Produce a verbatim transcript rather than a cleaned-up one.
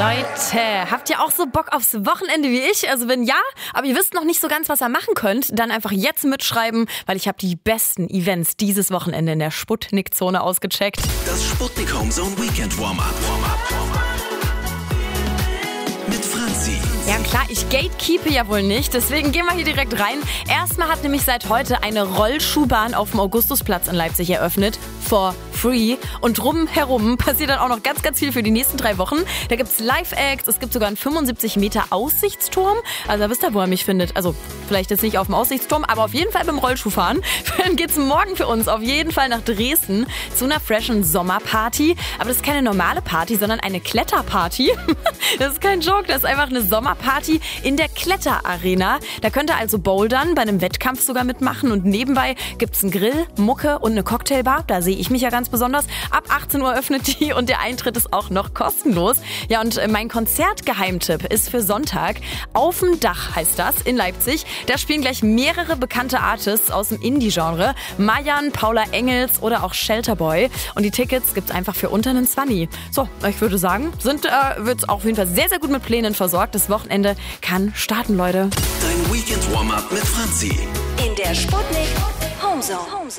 Leute, habt ihr auch so Bock aufs Wochenende wie ich? Also wenn ja, aber ihr wisst noch nicht so ganz, was ihr machen könnt, dann einfach jetzt mitschreiben, weil ich habe die besten Events dieses Wochenende in der Sputnik-Zone ausgecheckt. Das Sputnik Homezone Weekend Warm-Up. Mit Franzi. Ja klar, ich gatekeepe ja wohl nicht, deswegen gehen wir hier direkt rein. Erstmal hat nämlich seit heute eine Rollschuhbahn auf dem Augustusplatz in Leipzig eröffnet. For free. Und drumherum passiert dann auch noch ganz, ganz viel für die nächsten drei Wochen. Da gibt's Live-Acts, es gibt sogar einen fünfundsiebzig Meter Aussichtsturm. Also da wisst ihr, wo ihr mich findet. Also vielleicht jetzt nicht auf dem Aussichtsturm, aber auf jeden Fall beim Rollschuhfahren. Dann geht's morgen für uns auf jeden Fall nach Dresden zu einer freshen Sommerparty. Aber das ist keine normale Party, sondern eine Kletterparty. Das ist kein Joke, das ist einfach eine Sommerparty in der Kletterarena. Da könnt ihr also bouldern, bei einem Wettkampf sogar mitmachen und nebenbei gibt's einen Grill, Mucke und eine Cocktailbar. Da sehe ich mich ja ganz besonders. Ab achtzehn Uhr öffnet die und der Eintritt ist auch noch kostenlos. Ja, und mein Konzertgeheimtipp ist für Sonntag. Auf dem Dach heißt das in Leipzig. Da spielen gleich mehrere bekannte Artists aus dem Indie-Genre. Mayan, Paula Engels oder auch Shelterboy. Und die Tickets gibt's einfach für unter einen Zwanni. So, ich würde sagen, sind äh, wird's auf jeden Fall sehr, sehr gut mit Plänen versorgt. Das Wochenende kann starten, Leute. Dein Weekend Warm-Up mit Franzi. In der Sputnik Homezone.